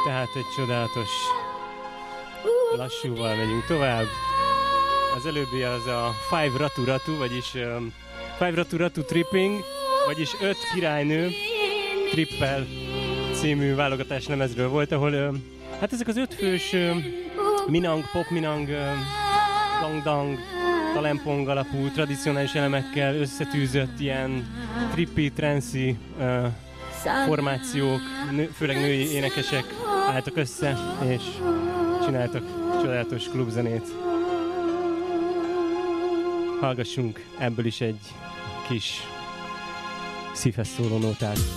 Tehát egy csodálatos lassúval megyünk tovább. Az előbbi az a Five Ratu Ratu, vagyis Five Ratu Ratu Tripping, vagyis 5 királynő trippel című válogatás lemezről volt, ahol hát ezek az 5 fős minang, pop minang, dang-dang, talempong alapú, tradicionális elemekkel összetűzött ilyen trippi, trancy formációk, főleg női énekesek álltak össze, és csináltak csodálatos klubzenét. Hallgassunk ebből is egy kis szívhez szóló nótát.